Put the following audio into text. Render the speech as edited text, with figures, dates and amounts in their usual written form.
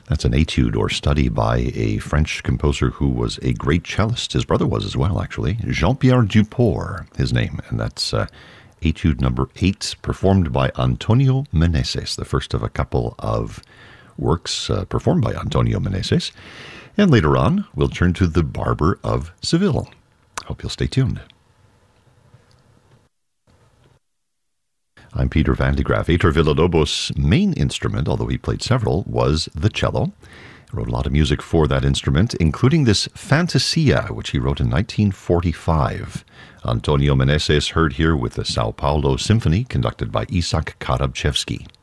That's an etude or study by a French composer who was a great cellist. His brother was as well, actually. Jean-Pierre Duport, his name. And that's etude number 8, performed by Antonio Meneses, the first of a couple of works performed by Antonio Meneses. And later on, we'll turn to The Barber of Seville. Hope you'll stay tuned. I'm Peter Van de Graaf. Heitor Villa-Lobos' main instrument, although he played several, was the cello. He wrote a lot of music for that instrument, including this Fantasia, which he wrote in 1945. Antonio Meneses heard here with the Sao Paulo Symphony, conducted by Isaac Karabchevsky.